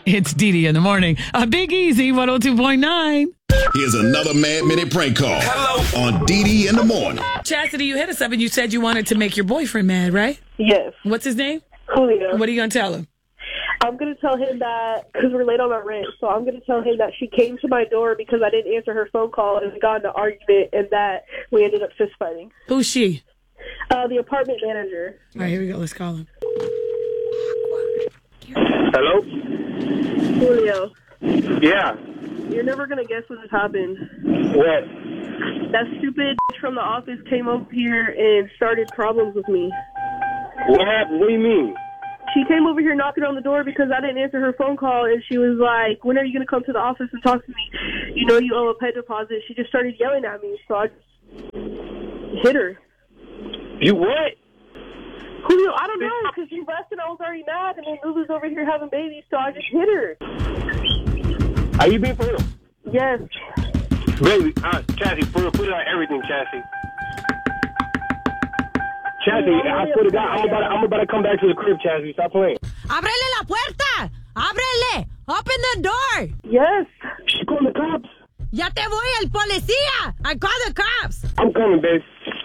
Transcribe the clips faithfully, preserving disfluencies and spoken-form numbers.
It's Dee Dee in the morning. A Big Easy one oh two point nine. Here's another Mad Minute prank call. Hello. On Dee Dee in the morning. Chastity, you hit us up and you said you wanted to make your boyfriend mad, right? Yes. What's his name? Julio. What are you going to tell him? I'm going to tell him that, because we're late on my rent, so I'm going to tell him that she came to my door because I didn't answer her phone call and we got in an argument and that we ended up fist fighting. Who's she? Uh, the apartment manager. All right, here we go. Let's call him. Hello? Julio. Yeah. You're never going to guess what just happened. What? That stupid bitch from the office came over here and started problems with me. What happened? What do you mean? She came over here knocking on the door because I didn't answer her phone call, and she was like, when are you going to come to the office and talk to me? You know you owe a pet deposit. She just started yelling at me, so I just hit her. You what? Julio, I don't know, because you left and I was already mad, and then Lulu's over here having babies, so I just hit her. Are you being for real? Yes. Baby, uh, Chassie, put, put it on everything, Chassie. Chassie, I swear to God, I'm about, to, I'm about to come back to the crib, Chassie. Stop playing. Ábrele la puerta! Ábrele! Open the door! Yes. She called the cops. Ya te voy, el policía! I call the cops! I'm coming, babe.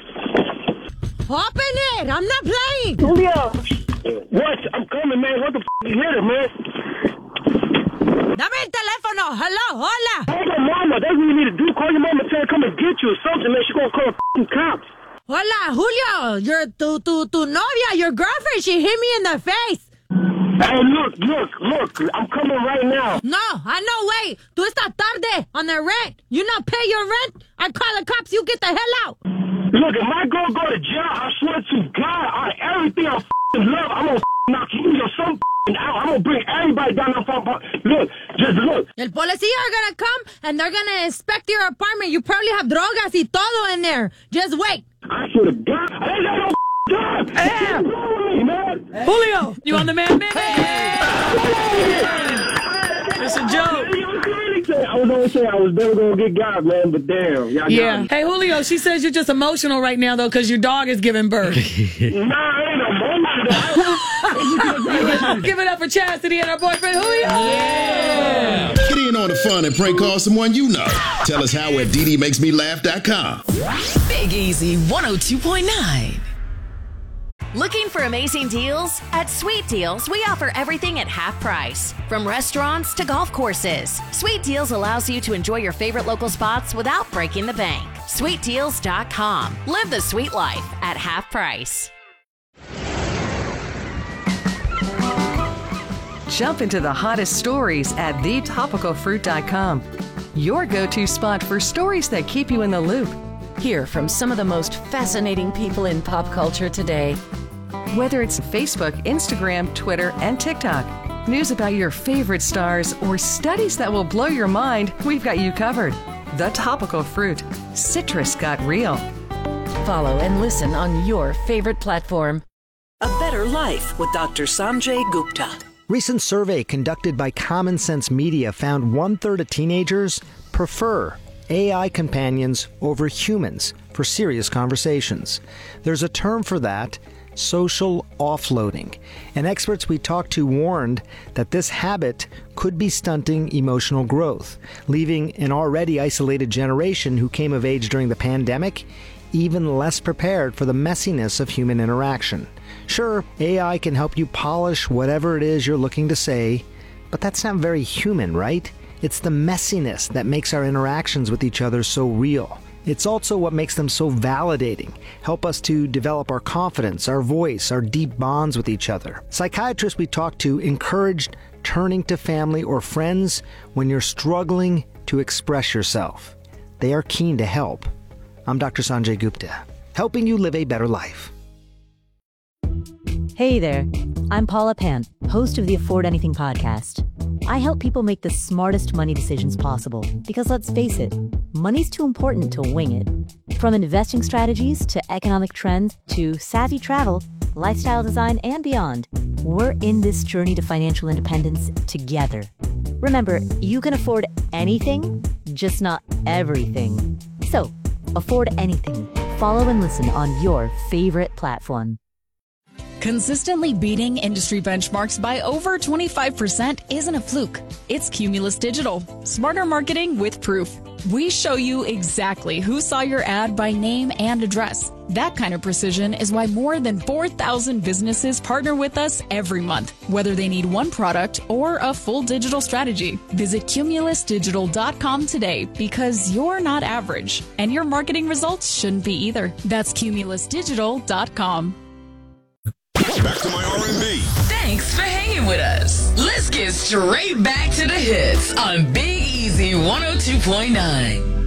Open it! I'm not playing! Julio. What? I'm coming, man. What the f*** you hit her, man? Dame el teléfono! Hello, hola! Call your mama. That's what you need to do. Call your mama and tell her to come and get you or something, man. She gonna call the f***ing cops. Hola, Julio! Your, tu, tu, tu novia, your girlfriend, she hit me in the face! Hey, look, look, look. I'm coming right now. No, I know, wait. Tú estás tarde on the rent. You not pay your rent? I call the cops, you get the hell out. Look, if my girl go to jail, I swear to God, on everything I f***ing love, I'm gonna f***ing knock you or some f***ing out. I'm gonna bring everybody down the phone. Look, just look. El policía are gonna come and they're gonna inspect your apartment. You probably have drogas y todo in there. Just wait. I swear to God, I ain't got no f***ing time. Hey. Me, man. Julio, you on the Mad Minute? It's a joke. I was always saying I was never gonna get God, man, but damn, y'all Yeah. got me. Hey, Julio, she says you're just emotional right now, though, because your dog is giving birth. Nah, I ain't emotional. Give it up for Chastity and her boyfriend, Julio. Yeah. Get in on the fun and prank call someone you know. Tell us how at Dee Dee Makes Me Laugh dot com. Big Easy one oh two point nine. Looking for amazing deals? At Sweet Deals, we offer everything at half price. From restaurants to golf courses, Sweet Deals allows you to enjoy your favorite local spots without breaking the bank. Sweet Deals dot com. Live the sweet life at half price. Jump into the hottest stories at the topical fruit dot com. Your go-to spot for stories that keep you in the loop. Hear from some of the most fascinating people in pop culture today. Whether it's Facebook, Instagram, Twitter, and TikTok, news about your favorite stars, or studies that will blow your mind, we've got you covered. The Topical Fruit. Citrus got real. Follow and listen on your favorite platform. A Better Life with Doctor Sanjay Gupta. Recent survey conducted by Common Sense Media found one-third of teenagers prefer A I companions over humans for serious conversations. There's a term for that, social offloading. And experts we talked to warned that this habit could be stunting emotional growth, leaving an already isolated generation who came of age during the pandemic even less prepared for the messiness of human interaction. Sure, A I can help you polish whatever it is you're looking to say, but that's not very human, right? It's the messiness that makes our interactions with each other so real. It's also what makes them so validating, help us to develop our confidence, our voice, our deep bonds with each other. Psychiatrists we talked to encouraged turning to family or friends when you're struggling to express yourself. They are keen to help. I'm Doctor Sanjay Gupta, helping you live a better life. Hey there, I'm Paula Pant, host of the Afford Anything podcast. I help people make the smartest money decisions possible because, let's face it, money's too important to wing it. From investing strategies to economic trends to savvy travel, lifestyle design, and beyond, we're in this journey to financial independence together. Remember, you can afford anything, just not everything. So, afford anything. Follow and listen on your favorite platform. Consistently beating industry benchmarks by over twenty-five percent isn't a fluke. It's Cumulus Digital. Smarter marketing with proof. We show you exactly who saw your ad by name and address. That kind of precision is why more than four thousand businesses partner with us every month, whether they need one product or a full digital strategy. Visit cumulus digital dot com today because you're not average, and your marketing results shouldn't be either. That's cumulus digital dot com. Back to my R and B. Thanks for hanging with us. Let's get straight back to the hits on Big Easy one oh two point nine.